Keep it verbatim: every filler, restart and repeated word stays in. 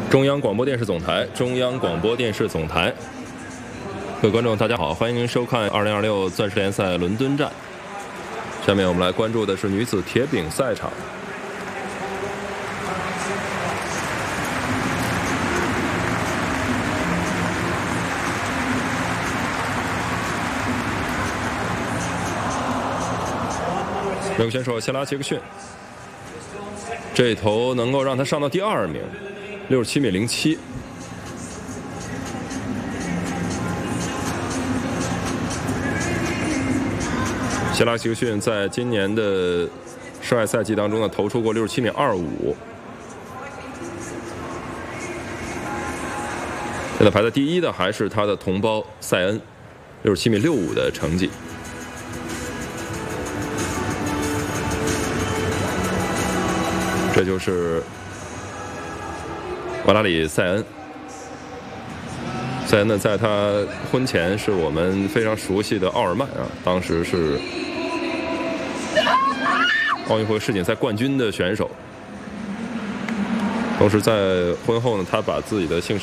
中央广播电视总台，中央广播电视总台，各位观众，大家好，欢迎您收看二零二六钻石联赛伦敦站。下面我们来关注的是女子铁饼赛场。任务选手谢拉杰克逊，这头能够让他上到第二名，六十七米零七。谢拉杰克逊在今年的室外赛季当中呢，投出过六十七米二五，现在排在第一的还是他的同胞塞恩，六十七米六五的成绩。这就是瓦拉里塞恩。塞恩呢，在他婚前是我们非常熟悉的奥尔曼啊，当时是奥运会世锦赛冠军的选手。同时在婚后呢，他把自己的姓氏